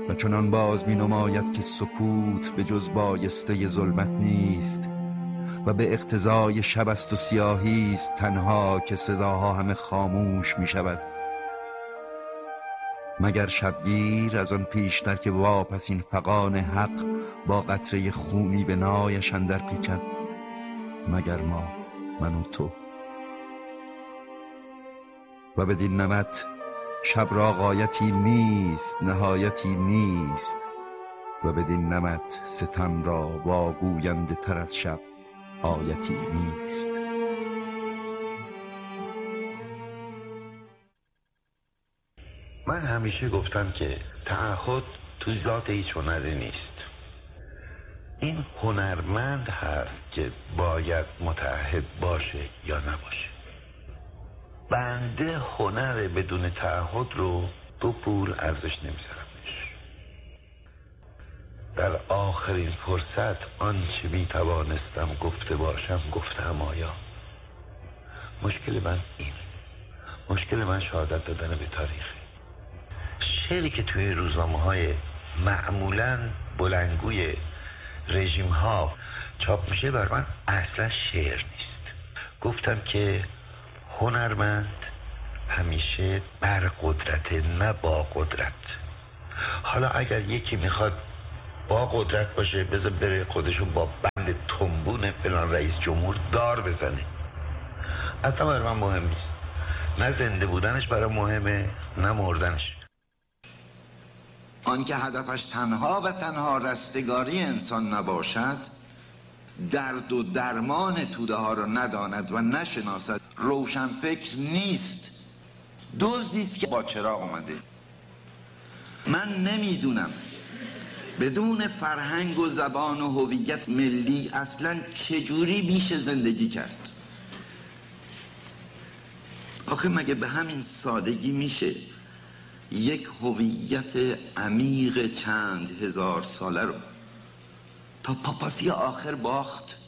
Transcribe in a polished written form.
و چنان باز می نماید که سکوت به جز بایسته ظلمت نیست و به اقتضای شب است و سیاهی است تنها که صداها همه خاموش می شود. مگر شبگیر از آن پیشتر که واپسین فغان حق با قطره خونی به نایش اندر پیچد؟ مگر ما، من و تو؟ و بدین نمط شب را غایتی نیست، نهایتی نیست، و بدین نمط ستم را واگوینده تر از شب آیتی نیست. من همیشه گفتم که تعهد تو ذات هیچ هنری نیست. این هنرمند هست که باید متعهد باشه یا نباشه. بنده هنر بدون تعهد رو دو پول ارزش نمیذارمش. در آخرین فرصت آنچه میتوانستم گفته باشم گفتم. آیا مشکل من این، مشکل من شهادت دادن به تاریخ. شعری که توی روزنامه‌های معمولاً بلندگوی رژیم ها چاپ میشه بر من اصلا شعر نیست. گفتم که هنرمند همیشه بر قدرت، نه با قدرت. حالا اگر یکی میخواد با قدرت باشه بذار بره خودشو با بند تنبون فلان رئیس جمهور دار بزنه. اصلا برای من مهم نیست. نه زنده بودنش برای مهمه نه مردنش. آن که هدفش تنها و تنها رستگاری انسان نباشد، درد و درمان توده ها را نداند و نشناسد، روشن فکر نیست، دزدی است که با چراغ آمده. من نمیدونم بدون فرهنگ و زبان و هویت ملی اصلا چجوری میشه زندگی کرد. آخه مگه به همین سادگی میشه یک هویت عمیق چند هزار ساله رو تا پاپاسی آخر باخت؟